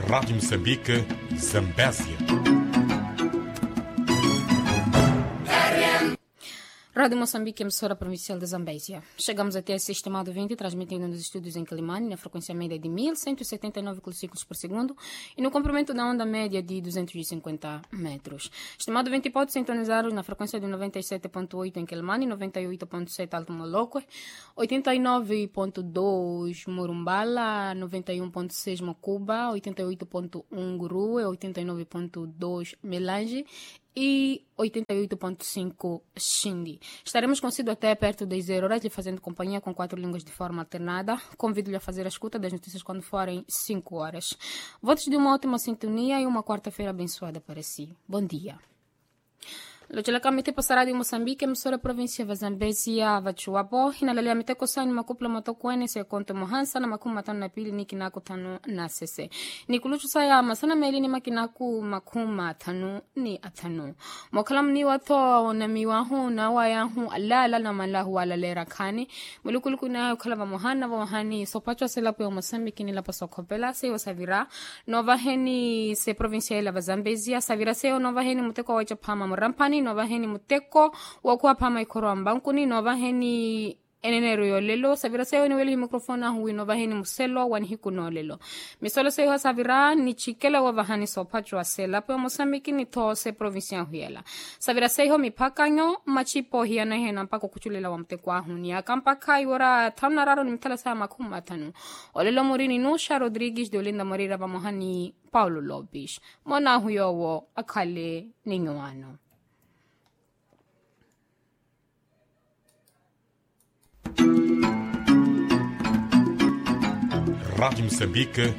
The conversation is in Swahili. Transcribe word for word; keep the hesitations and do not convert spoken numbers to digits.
Rádio Moçambique, Zambésia. Rádio Moçambique, emissora provincial de Zambésia. Chegamos até esse estimado vinte, transmitindo nos estúdios em Quilimane, na frequência média de mil cento e setenta e nove quilociclos por segundo e no comprimento da onda média de duzentos e cinquenta metros. Estimado vinte pode sintonizar na frequência de noventa e sete ponto oito em Quilimane, noventa e oito ponto sete Alto Moloco, oitenta e nove ponto dois Morumbala, noventa e um ponto seis Mocuba, oitenta e oito ponto um Gurue, oitenta e nove ponto dois Melange e oitenta e oito ponto cinco Xindi. Estaremos consigo até perto das zero horas, lhe fazendo companhia com quatro línguas de forma alternada. Convido-lhe a fazer a escuta das notícias quando forem cinco horas. Votos de uma ótima sintonia e uma quarta-feira abençoada para si. Bom dia. Lochelaka mite pasara di Moçambique, emissora província va Zambésia va Chuapo, hinalalia mite kosani makupla motokwene se konto mohansa na makumi matano na pili niki nako tano na sese. Ni kuluchu saya masana meli ni makinaku makumi matano ni atano. Mokalam ni wato na miwahu na wayahu alala na malahu ala lera kani. Mulukuluku na ukalava mohana va mohani sopacho se lapo ya Moçambique ni lapo sokopela se yo savira. Nova heni se província ila va Zambésia, savira se yo nova heni muteko wacha pama morampani nova heni muteko wakuwa pama ikoro ambankuni nova heni enenero yolelo savira seyo ni weli mikrofona huwi nova heni muselo wani hiku no lelo misolo seyo savira ni chikela wa vahani sopacho asela po Moçambique ni to se provincia huyela savira seyo mipakanyo machipo hiana hena mpako kuchulela wa mtekwa huni akampaka iwara tamnararo ni mtala saa makumi matano olelo murini Nusha Rodrigues de Olinda Morira va mohani Paulo Lobish mona huyowo akale ninyoano. Rádio Moçambique,